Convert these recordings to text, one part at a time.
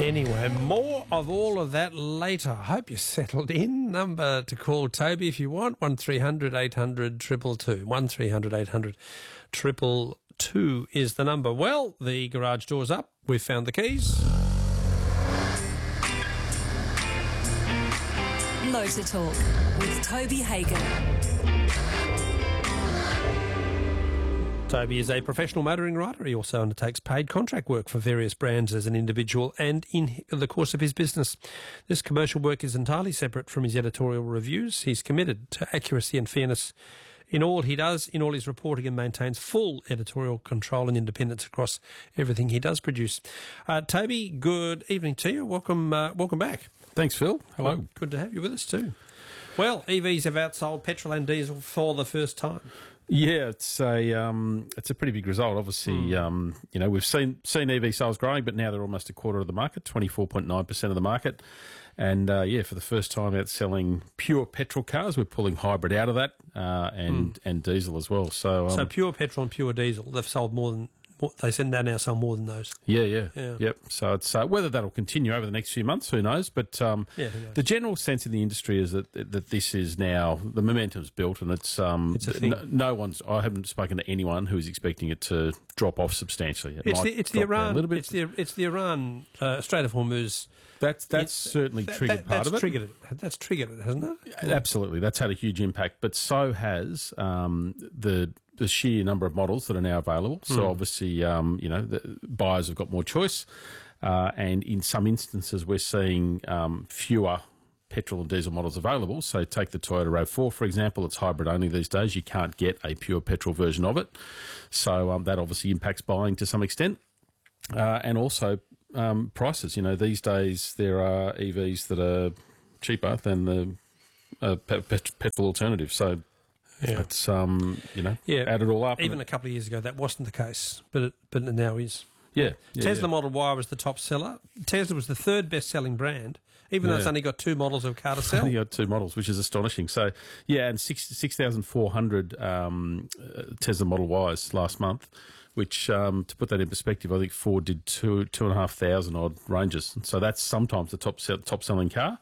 Anyway, more of all of that later. I hope you're settled in. Number to call Toby if you want, 1300 800 222. 1300 800 222 is the number. Well, the garage door's up. We've found the keys. Motor Talk with Toby Hagen. Toby is a professional motoring rider. He also undertakes paid contract work for various brands as an individual and in the course of his business. This commercial work is entirely separate from his editorial reviews. He's committed to accuracy and fairness in all he does, in all his reporting, and maintains full editorial control and independence across everything he does produce. Toby, good evening to you. Welcome back. Thanks, Phil. Hello. Well, good to have you with us too. Well, EVs have outsold petrol and diesel for the first time. Yeah, it's a pretty big result. Obviously, we've seen EV sales growing, but now they're almost a quarter of the market, 24.9% of the market. And for the first time outselling pure petrol cars, we're pulling hybrid out of that, and diesel as well. So pure petrol and pure diesel, they've sold more than. They said they now sell more than those. Yeah. Yep. So it's whether that'll continue over the next few months, who knows? But who knows? The general sense in the industry is that this is now the momentum's built, and it's a thing. I haven't spoken to anyone who is expecting it to drop off substantially. It's the Iran Strait of Hormuz. That's certainly triggered part of it. That's triggered it, hasn't it? Absolutely, that's had a huge impact. But so has the sheer number of models that are now available. So obviously, the buyers have got more choice, and in some instances, we're seeing fewer petrol and diesel models available. So take the Toyota RAV4, for example. It's hybrid only these days. You can't get a pure petrol version of it. So that obviously impacts buying to some extent. And also prices. These days there are EVs that are cheaper than the petrol alternative. So it's add it all up. Even a couple of years ago, that wasn't the case, but it now is. Yeah. Tesla Model Y was the top seller. Tesla was the third best-selling brand, even though it's only got two models of car to sell. Only got two models, which is astonishing. So, and 6,400 Tesla Model Ys last month, which, to put that in perspective, I think Ford did 2,500 odd Rangers. So that's sometimes the top-selling car.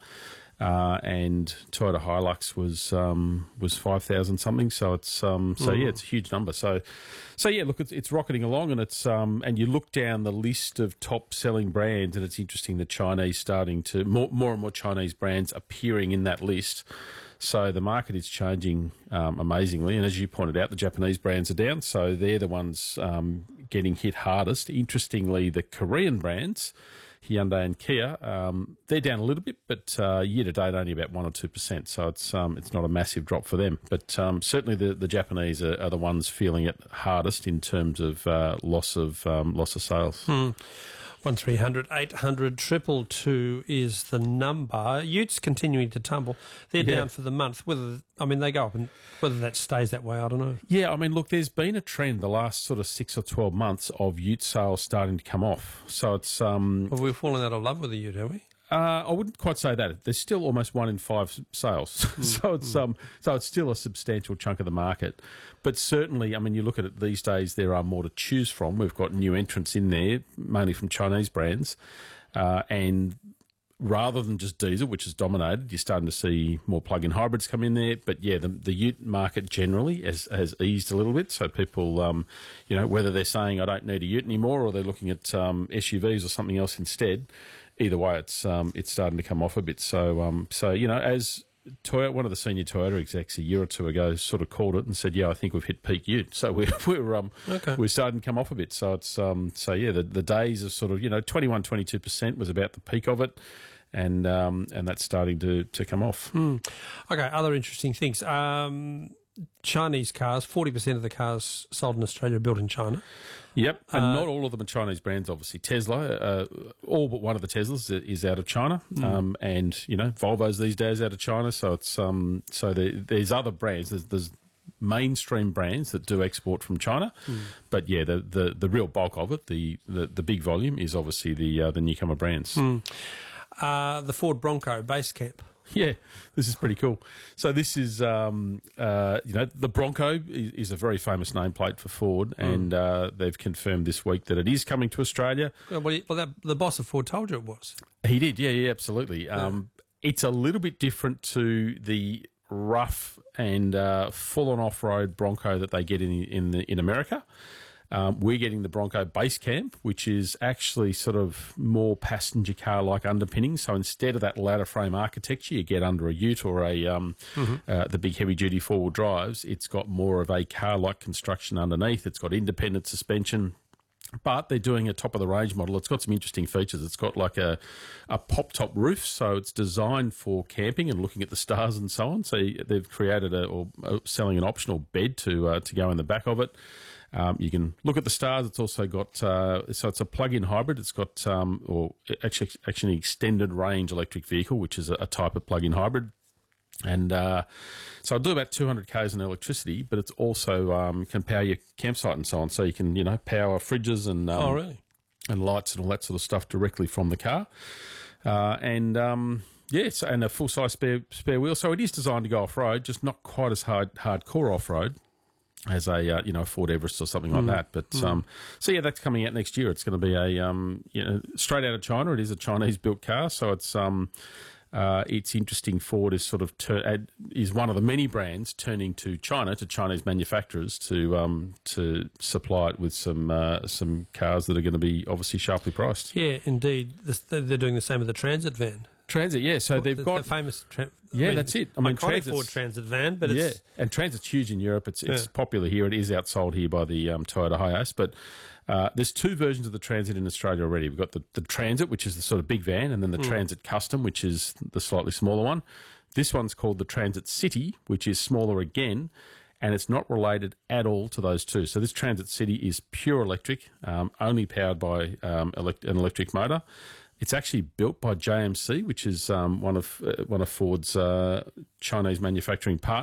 And Toyota Hilux was 5,000 something. So it's it's a huge number. So look, it's rocketing along, and it's and you look down the list of top selling brands, and it's interesting the Chinese starting to more and more Chinese brands appearing in that list. So the market is changing amazingly, and as you pointed out, the Japanese brands are down. So they're the ones getting hit hardest. Interestingly, the Korean brands, Hyundai and Kia, they're down a little bit, but year to date only about 1 or 2%. So it's not a massive drop for them. But certainly the Japanese are the ones feeling it hardest in terms of loss of sales. 1300 800 222 is the number. Utes continuing to tumble. They're down for the month. They go up, and whether that stays that way, I don't know. Yeah, look, there's been a trend the last sort of 6 or 12 months of Ute sales starting to come off. So it's we've fallen out of love with the Ute, have we? I wouldn't quite say that. There's still almost 1 in 5 sales, so it's still a substantial chunk of the market. But certainly, you look at it these days, there are more to choose from. We've got new entrants in there, mainly from Chinese brands, and rather than just diesel, which has dominated, you're starting to see more plug-in hybrids come in there. But the Ute market generally has eased a little bit. So people, whether they're saying I don't need a Ute anymore, or they're looking at SUVs or something else instead. Either way, it's starting to come off a bit. So as Toyota, one of the senior Toyota execs a year or two ago sort of called it and said, I think we've hit peak Ute. So we're starting to come off a bit. So it's the days of sort of 21-22% was about the peak of it, and that's starting to come off. Okay, other interesting things. Chinese cars, 40% of the cars sold in Australia are built in China. Yep, and not all of them are Chinese brands, obviously. Tesla, all but one of the Teslas is out of China, and, Volvo's these days out of China, so it's there's other brands, there's mainstream brands that do export from China, but the real bulk of it, the big volume is obviously the newcomer brands. The Ford Bronco base camp. Yeah, this is pretty cool. So this is, the Bronco is a very famous nameplate for Ford, and they've confirmed this week that it is coming to Australia. The boss of Ford told you it was. He did, yeah, absolutely. It's a little bit different to the rough and full-on off-road Bronco that they get in America. We're getting the Bronco Base Camp, which is actually sort of more passenger car-like underpinning. So instead of that ladder frame architecture you get under a Ute or the big heavy-duty four-wheel drives, it's got more of a car-like construction underneath. It's got independent suspension. But they're doing a top-of-the-range model. It's got some interesting features. It's got like a pop-top roof, so it's designed for camping and looking at the stars and so on. So they've created selling an optional bed to go in the back of it. You can look at the stars. It's also got, so it's a plug-in hybrid. It's got, actually an extended range electric vehicle, which is a type of plug-in hybrid. And so I'll do about 200 k's in electricity, but it's also can power your campsite and so on. So you can, power fridges and and lights and all that sort of stuff directly from the car. And a full-size spare wheel. So it is designed to go off-road, just not quite as hardcore off-road as a Ford Everest or something like that. But that's coming out next year. It's going to be a straight out of China. It is a Chinese-built car, so it's interesting. Ford is sort of is one of the many brands turning to China, to Chinese manufacturers, to supply it with some cars that are going to be obviously sharply priced. Yeah, indeed. They're doing the same with the Transit van. Transit, yeah. So they've got the famous. That's it. I mean, Ford Transit van, but it's and Transit's huge in Europe. It's popular here. It is outsold here by the Toyota Hiace, but. There's two versions of the Transit in Australia already. We've got the Transit, which is the sort of big van, and then the Transit Custom, which is the slightly smaller one. This one's called the Transit City, which is smaller again, and it's not related at all to those two. So this Transit City is pure electric, only powered by an electric motor. It's actually built by JMC, which is one of Ford's Chinese manufacturing partners.